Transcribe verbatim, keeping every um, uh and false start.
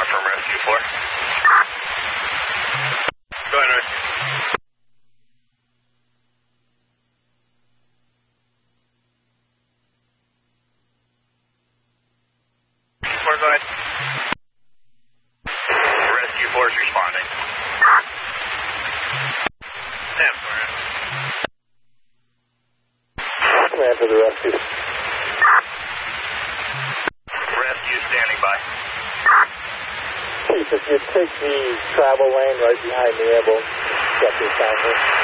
from Rescue four. Go ahead, Rescue. Four, go ahead. Rescue four is responding. Sam, go ahead. Command to the rescue. Rescue standing by. Chief, if you take the travel lane right behind the ambulance, get the assignment.